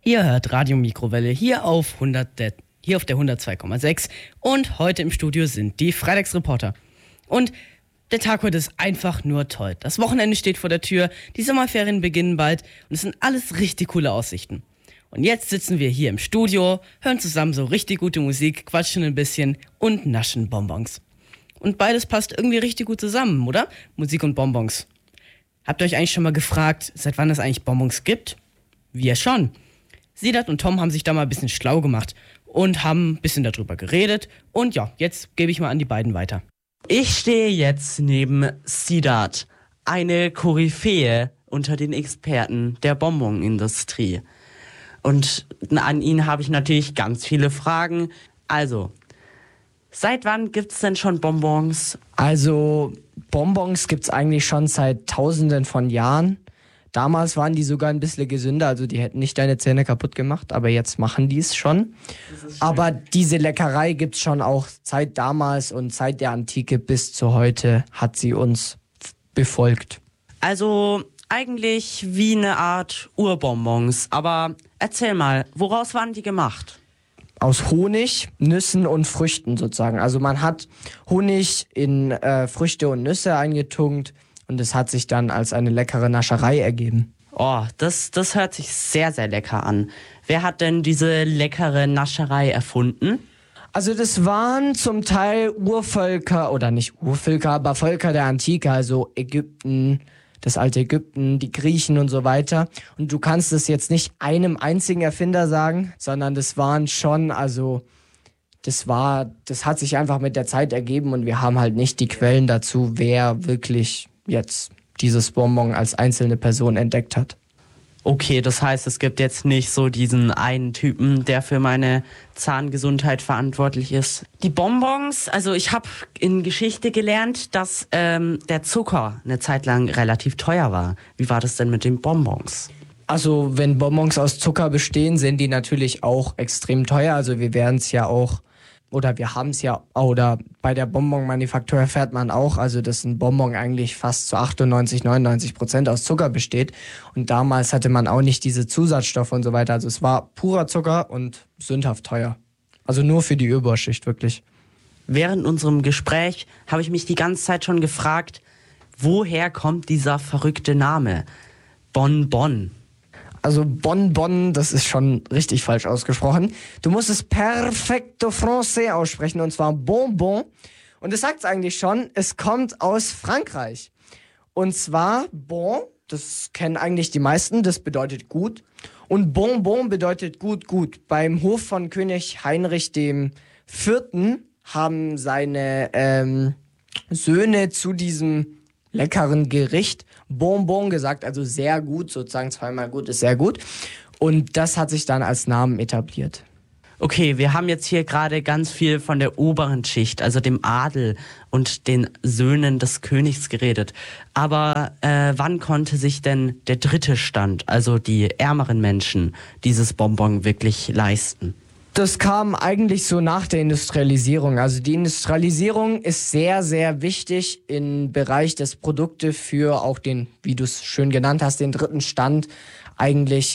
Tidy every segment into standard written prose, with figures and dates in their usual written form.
Ihr hört Radio Mikrowelle hier auf der 102,6 und heute im Studio sind die Freitagsreporter. Und der Tag heute ist einfach nur toll. Das Wochenende steht vor der Tür, die Sommerferien beginnen bald und es sind alles richtig coole Aussichten. Und jetzt sitzen wir hier im Studio, hören zusammen so richtig gute Musik, quatschen ein bisschen und naschen Bonbons. Und beides passt irgendwie richtig gut zusammen, oder? Musik und Bonbons. Habt ihr euch eigentlich schon mal gefragt, seit wann es eigentlich Bonbons gibt? Wir schon. Sidat und Tom haben sich da mal ein bisschen schlau gemacht und haben ein bisschen darüber geredet. Und ja, jetzt gebe ich mal an die beiden weiter. Ich stehe jetzt neben Sidat, eine Koryphäe unter den Experten der Bonbonindustrie. Und an ihn habe ich natürlich ganz viele Fragen. Also, seit wann gibt es denn schon Bonbons? Also, Bonbons gibt es eigentlich schon seit Tausenden von Jahren. Damals waren die sogar ein bisschen gesünder, also die hätten nicht deine Zähne kaputt gemacht, aber jetzt machen die es schon. Aber diese Leckerei gibt es schon auch seit damals und seit der Antike bis zu heute hat sie uns befolgt. Also eigentlich wie eine Art Urbonbons, aber erzähl mal, woraus waren die gemacht? Aus Honig, Nüssen und Früchten sozusagen. Also man hat Honig in Früchte und Nüsse eingetunkt. Und es hat sich dann als eine leckere Nascherei ergeben. Oh, das hört sich sehr, sehr lecker an. Wer hat denn diese leckere Nascherei erfunden? Also das waren zum Teil Urvölker, oder nicht Urvölker, aber Völker der Antike, also Ägypten, das alte Ägypten, die Griechen und so weiter. Und du kannst es jetzt nicht einem einzigen Erfinder sagen, sondern das waren schon, also das hat sich einfach mit der Zeit ergeben und wir haben halt nicht die Quellen dazu, wer wirklich jetzt dieses Bonbon als einzelne Person entdeckt hat. Okay, das heißt, es gibt jetzt nicht so diesen einen Typen, der für meine Zahngesundheit verantwortlich ist. Die Bonbons, also ich habe in Geschichte gelernt, dass der Zucker eine Zeit lang relativ teuer war. Wie war das denn mit den Bonbons? Also wenn Bonbons aus Zucker bestehen, sind die natürlich auch extrem teuer. Also wir werden es ja auch wir haben es ja, oder bei der Bonbon-Manufaktur erfährt man auch, also dass ein Bonbon eigentlich fast zu 98-99% aus Zucker besteht. Und damals hatte man auch nicht diese Zusatzstoffe und so weiter. Also es war purer Zucker und sündhaft teuer. Also nur für die Oberschicht, wirklich. Während unserem Gespräch habe ich mich die ganze Zeit schon gefragt, woher kommt dieser verrückte Name? Bonbon. Also Bonbon, das ist schon richtig falsch ausgesprochen. Du musst es perfecto français aussprechen, und zwar Bonbon. Und das sagt es eigentlich schon, es kommt aus Frankreich. Und zwar Bon, das kennen eigentlich die meisten, das bedeutet gut. Und Bonbon bedeutet gut, gut. Beim Hof von König Heinrich IV. haben seine Söhne zu diesem leckeren Gericht Bonbon gesagt, also sehr gut, sozusagen zweimal gut ist sehr gut. Und das hat sich dann als Namen etabliert. Okay, wir haben jetzt hier gerade ganz viel von der oberen Schicht, also dem Adel und den Söhnen des Königs geredet. Aber wann konnte sich denn der dritte Stand, also die ärmeren Menschen, dieses Bonbon wirklich leisten? Das kam eigentlich so nach der Industrialisierung. Also die Industrialisierung ist sehr, sehr wichtig im Bereich des Produkte für auch den, wie du es schön genannt hast, den dritten Stand eigentlich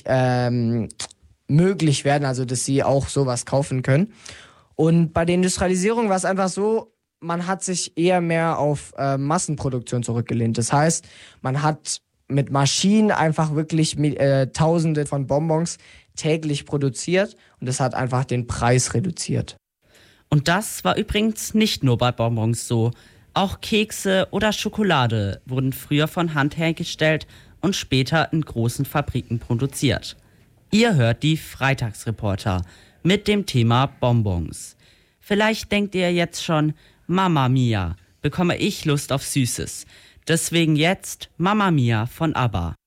möglich werden, also dass sie auch sowas kaufen können. Und bei der Industrialisierung war es einfach so, man hat sich eher mehr auf Massenproduktion zurückgelehnt. Das heißt, man hat mit Maschinen einfach wirklich Tausende von Bonbons täglich produziert und das hat einfach den Preis reduziert. Und das war übrigens nicht nur bei Bonbons so. Auch Kekse oder Schokolade wurden früher von Hand hergestellt und später in großen Fabriken produziert. Ihr hört die Freitagsreporter mit dem Thema Bonbons. Vielleicht denkt ihr jetzt schon, Mamma Mia, bekomme ich Lust auf Süßes. Deswegen jetzt Mamma Mia von ABBA.